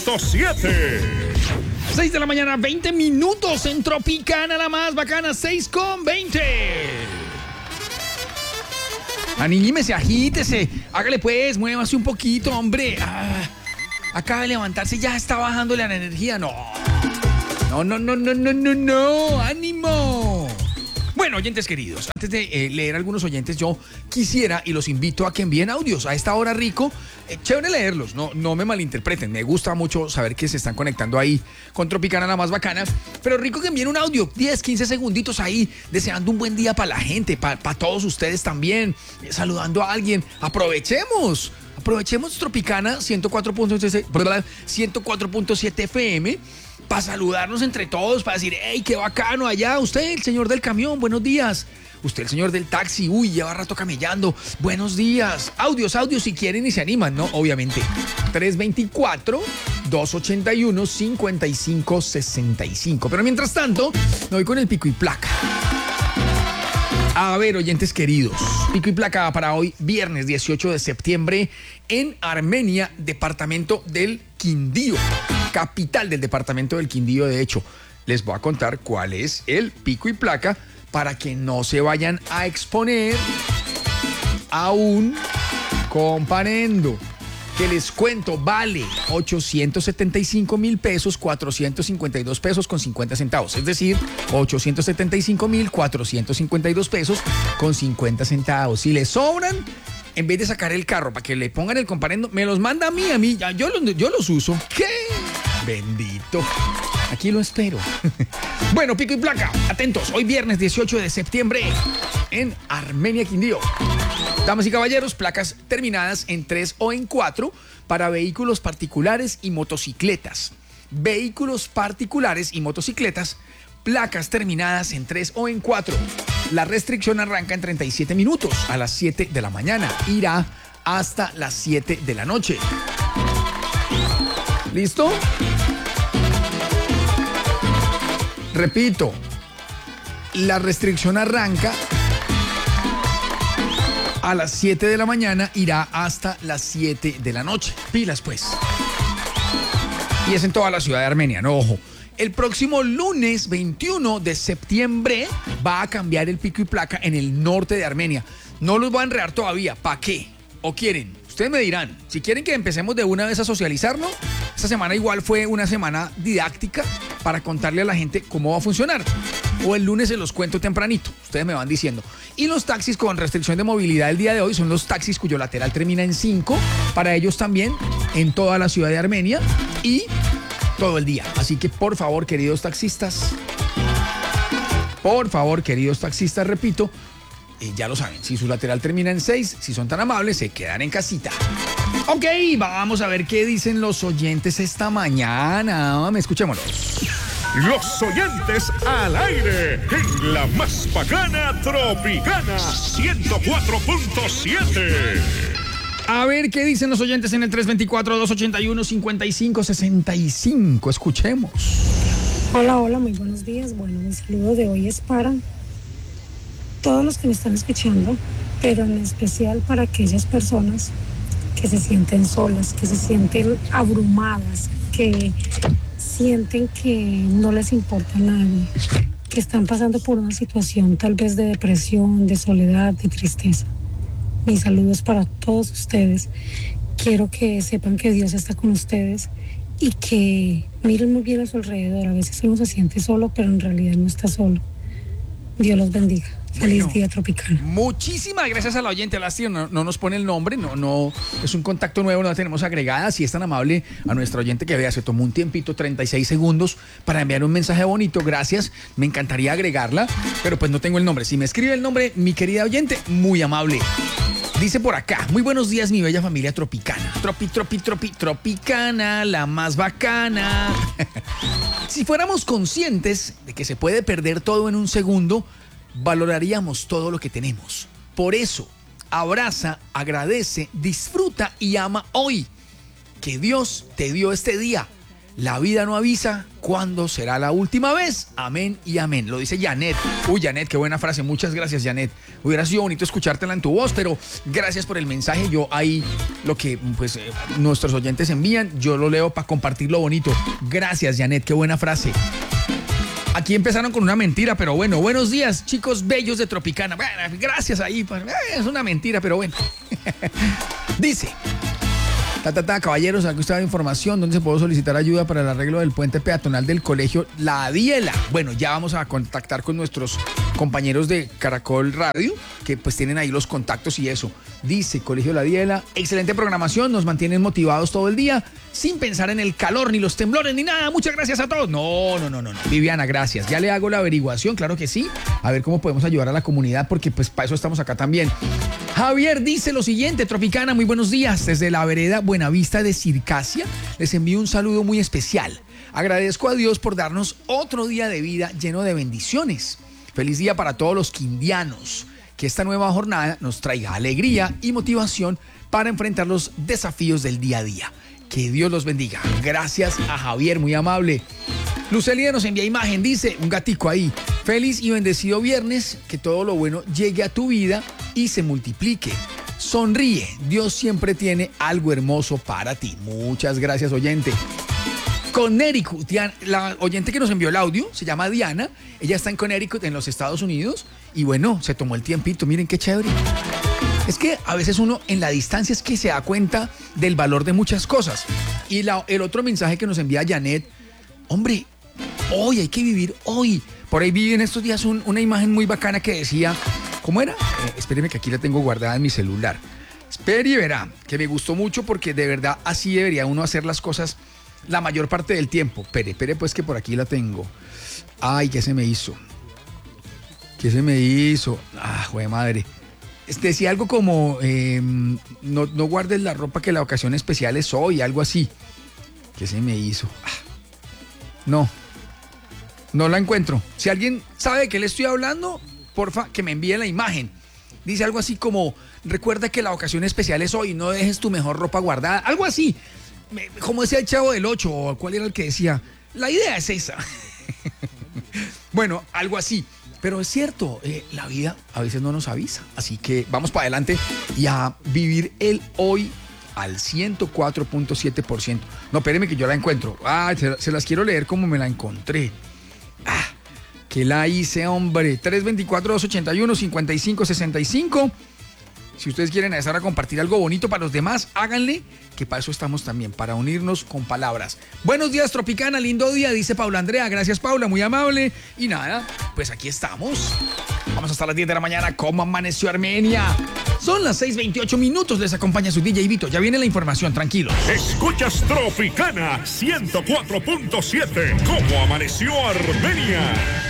94.7. 6 de la mañana, 20 minutos en Tropicana, la más bacana, 6:20. Anímese, agítese, hágale pues, muévase un poquito, hombre. Acaba de levantarse, ya está bajándole la energía. No, ánimo. Bueno, oyentes queridos, antes de leer algunos oyentes, yo quisiera y los invito a que envíen audios. A esta hora, Rico, chévere leerlos, no me malinterpreten. Me gusta mucho saber que se están conectando ahí con Tropicana, la más bacana. Pero rico que envíen un audio, 10, 15 segunditos ahí, deseando un buen día para la gente, para todos ustedes también, saludando a alguien. Aprovechemos Tropicana 104.7 FM. Para saludarnos entre todos, para decir, hey, qué bacano allá, usted, el señor del camión, buenos días. Usted, el señor del taxi, uy, lleva rato camellando, buenos días. Audios, si quieren y se animan, ¿no? Obviamente. 324-281-5565. Pero mientras tanto, me voy con el pico y placa. A ver, oyentes queridos, pico y placa para hoy, viernes 18 de septiembre, en Armenia, departamento del Quindío, capital del departamento del Quindío. De hecho, les voy a contar cuál es el pico y placa para que no se vayan a exponer a un comparendo. Que les cuento, vale 875,000 pesos, 452 pesos con 50 centavos. Es decir, 875,452 pesos con 50 centavos. Si les sobran, en vez de sacar el carro para que le pongan el comparendo, me los manda a mí, ya, yo los uso. ¿Qué? Bendito. Aquí lo espero. Bueno, pico y placa, atentos. Hoy viernes 18 de septiembre en Armenia, Quindío. Damas y caballeros, placas terminadas en 3 o en 4 para vehículos particulares y motocicletas. Vehículos particulares y motocicletas, placas terminadas en 3 o en 4. La restricción arranca en 37 minutos a las 7 de la mañana. Irá hasta las 7 de la noche. ¿Listo? Repito, la restricción arranca a las 7 de la mañana, irá hasta las 7 de la noche. Pilas, pues. Y es en toda la ciudad de Armenia, no, ojo. El próximo lunes 21 de septiembre va a cambiar el pico y placa en el norte de Armenia. No los voy a enredar todavía. ¿Para qué? ¿O quieren? Ustedes me dirán. Si quieren que empecemos de una vez a socializarlo, esta semana igual fue una semana didáctica para contarle a la gente cómo va a funcionar. O el lunes se los cuento tempranito. Ustedes me van diciendo. Y los taxis con restricción de movilidad el día de hoy son los taxis cuyo lateral termina en 5. Para ellos también en toda la ciudad de Armenia y todo el día. Así que por favor, queridos taxistas, repito, ya lo saben, si su lateral termina en 6, si son tan amables, se quedan en casita. Ok, vamos a ver qué dicen los oyentes esta mañana. Escuchémoslos. Los oyentes al aire en la más bacana Tropicana 104.7. A ver qué dicen los oyentes en el 324-281-5565. Escuchemos. Hola, muy buenos días. Bueno, mi saludo de hoy es para todos los que me están escuchando, pero en especial para aquellas personas que se sienten solas, que se sienten abrumadas, que sienten que no les importa a nadie, que están pasando por una situación tal vez de depresión, de soledad, de tristeza. Mis saludos para todos ustedes. Quiero que sepan que Dios está con ustedes y que miren muy bien a su alrededor. A veces uno se siente solo, pero en realidad no está solo. Dios los bendiga. Feliz día tropical. Muchísimas gracias a la oyente. Lástima, no nos pone el nombre, no es un contacto nuevo, no la tenemos agregada. Si es tan amable a nuestra oyente que vea, se tomó un tiempito, 36 segundos, para enviar un mensaje bonito. Gracias, me encantaría agregarla, pero pues no tengo el nombre. Si me escribe el nombre, mi querida oyente, muy amable. Dice por acá, muy buenos días, mi bella familia tropicana. Tropicana, la más bacana. Si fuéramos conscientes de que se puede perder todo en un segundo, valoraríamos todo lo que tenemos. Por eso, abraza, agradece, disfruta y ama hoy. Que Dios te dio este día. La vida no avisa cuándo será la última vez. Amén y amén. Lo dice Janet. Uy, Janet, qué buena frase. Muchas gracias, Janet. Hubiera sido bonito escuchártela en tu voz, pero gracias por el mensaje. Yo ahí lo que pues nuestros oyentes envían, yo lo leo para compartir lo bonito. Gracias, Janet, qué buena frase. Aquí empezaron con una mentira, pero bueno, buenos días, chicos bellos de Tropicana. Bueno, gracias ahí. Es una mentira, pero bueno. Dice... caballeros, aquí está la información. ¿Dónde se puede solicitar ayuda para el arreglo del puente peatonal del colegio La Diela? Bueno, ya vamos a contactar con nuestros compañeros de Caracol Radio, que pues tienen ahí los contactos y eso. Dice Colegio La Diela, excelente programación, nos mantienen motivados todo el día, sin pensar en el calor, ni los temblores, ni nada. Muchas gracias a todos. No. Viviana, gracias. Ya le hago la averiguación, claro que sí. A ver cómo podemos ayudar a la comunidad, porque pues para eso estamos acá también. Javier dice lo siguiente: Tropicana, muy buenos días. Desde la vereda Buenavista de Circasia, les envío un saludo muy especial. Agradezco a Dios por darnos otro día de vida lleno de bendiciones. Feliz día para todos los quindianos. Que esta nueva jornada nos traiga alegría y motivación para enfrentar los desafíos del día a día. Que Dios los bendiga. Gracias a Javier, muy amable. Lucelia nos envía imagen, dice, un gatico ahí. Feliz y bendecido viernes, que todo lo bueno llegue a tu vida y se multiplique. Sonríe, Dios siempre tiene algo hermoso para ti. Muchas gracias, oyente. Connecticut, la oyente que nos envió el audio se llama Diana. Ella está en Connecticut, en los Estados Unidos. Y bueno, se tomó el tiempito, miren qué chévere. Es que a veces uno en la distancia es que se da cuenta del valor de muchas cosas. Y el otro mensaje que nos envía Janet, hombre, hoy hay que vivir hoy. Por ahí vi en estos días una imagen muy bacana que decía, ¿cómo era? Espéreme que aquí la tengo guardada en mi celular. Espere y verá, que me gustó mucho porque de verdad así debería uno hacer las cosas la mayor parte del tiempo. Espere pues que por aquí la tengo. Ay, ¿qué se me hizo? Jue madre. Decía algo como, no guardes la ropa que la ocasión especial es hoy, algo así. ¿Qué se me hizo? No la encuentro. Si alguien sabe de qué le estoy hablando, porfa, que me envíe la imagen. Dice algo así como, recuerda que la ocasión especial es hoy, no dejes tu mejor ropa guardada. Algo así. Como decía el Chavo del 8, o cuál era el que decía, la idea es esa. Bueno, algo así. Pero es cierto, la vida a veces no nos avisa. Así que vamos para adelante y a vivir el hoy al 104.7%. No, espérenme que yo la encuentro. Se las quiero leer como me la encontré. Que la hice, hombre. 324-281-5565. Si ustedes quieren empezar a compartir algo bonito para los demás, háganle, que para eso estamos también, para unirnos con palabras. Buenos días, Tropicana, lindo día, dice Paula Andrea. Gracias, Paula, muy amable. Y nada, pues aquí estamos. Vamos hasta las 10 de la mañana. ¿Cómo amaneció Armenia? Son las 6:28, les acompaña su DJ Vito. Ya viene la información, tranquilos. Escuchas Tropicana 104.7. ¿Cómo amaneció Armenia?